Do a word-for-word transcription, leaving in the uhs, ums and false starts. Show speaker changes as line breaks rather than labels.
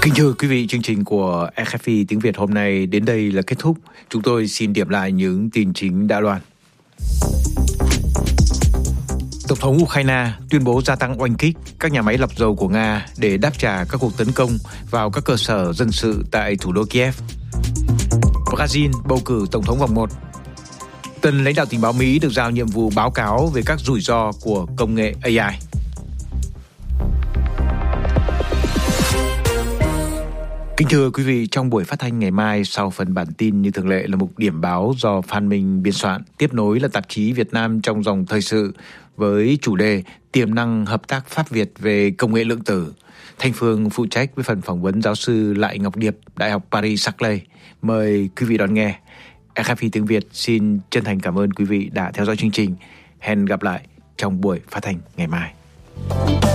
Kính thưa quý vị, chương trình của rờ ép pê tiếng Việt hôm nay đến đây là kết thúc. Chúng tôi xin điểm lại những tin chính đã loan. Tổng thống Ukraine tuyên bố gia tăng oanh kích các nhà máy lọc dầu của Nga để đáp trả các cuộc tấn công vào các cơ sở dân sự tại thủ đô Kiev. Brazil bầu cử tổng thống vòng một. Tân lãnh đạo tình báo Mỹ được giao nhiệm vụ báo cáo về các rủi ro của công nghệ a i. Kính thưa quý vị, trong buổi phát thanh ngày mai, sau phần bản tin như thường lệ là mục điểm báo do Phan Minh biên soạn, tiếp nối là tạp chí Việt Nam trong dòng thời sự với chủ đề tiềm năng hợp tác Pháp Việt về công nghệ lượng tử. Thanh Phương phụ trách với phần phỏng vấn giáo sư Lại Ngọc Điệp, Đại học Paris-Saclay. Mời quý vị đón nghe. rờ ép pê tiếng Việt xin chân thành cảm ơn quý vị đã theo dõi chương trình. Hẹn gặp lại trong buổi phát thanh ngày mai.